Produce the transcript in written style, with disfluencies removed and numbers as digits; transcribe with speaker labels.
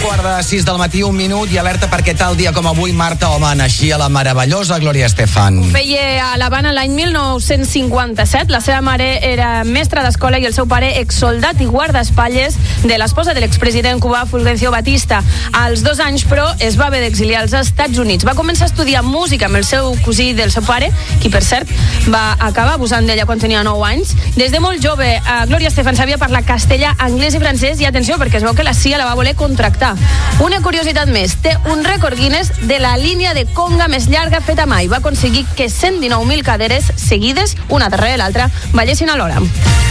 Speaker 1: 5:45 del matí, 1 minut, i alerta perquè tal dia com avui Marta Home naixia la meravellosa Gloria Estefan.
Speaker 2: Feia a l'Havana l'any 1957. La seva mare era mestra d'escola i el seu pare exsoldat i guardaespatlles de l'esposa de l'expresident cubà Fulgencio Batista. Als 2 anys, però, es va haver d'exiliar als Estats Units. Va començar a estudiar música amb el seu cosí del seu pare, qui, per cert, va acabar abusant d'ella quan tenia 9 anys. Des de molt jove, Gloria Estefan sabia parlar castellà, anglès i francès, i atenció, perquè es veu que la CIA la va voler contractar. Una curiositat més, té un rècord Guinness de la línia de conga més llarga feta mai. Va aconseguir que 119.000 caderes seguides, una darrere l'altra, ballessin alhora.